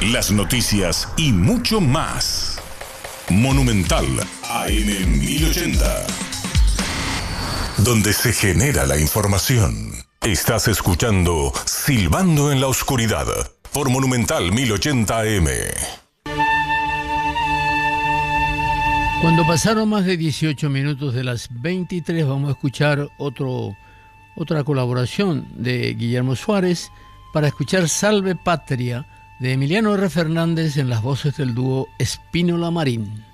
las noticias y mucho más. Monumental AM 1080. Donde se genera la información. Estás escuchando Silbando en la Oscuridad por Monumental 1080 AM. Cuando pasaron más de 18 minutos de las 23, vamos a escuchar otra colaboración de Guillermo Suárez para escuchar Salve Patria de Emiliano R. Fernández en las voces del dúo Espínola Marín.